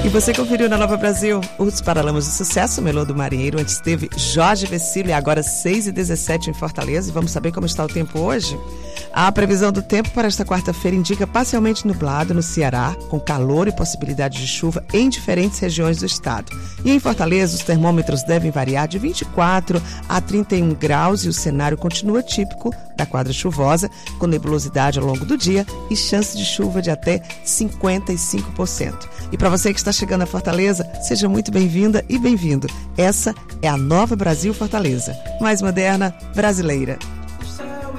E você conferiu na Nova Brasil os Paralamas do Sucesso, Melô do Marinheiro. Antes teve Jorge Vecílio e agora 6h17 em Fortaleza. E vamos saber como está o tempo hoje? A previsão do tempo para esta quarta-feira indica parcialmente nublado no Ceará, com calor e possibilidade de chuva em diferentes regiões do estado. E em Fortaleza, os termômetros devem variar de 24 a 31 graus e o cenário continua típico da quadra chuvosa, com nebulosidade ao longo do dia e chance de chuva de até 55%. E para você que está chegando a Fortaleza, seja muito bem-vinda e bem-vindo. Essa é a Nova Brasil Fortaleza, mais moderna, brasileira.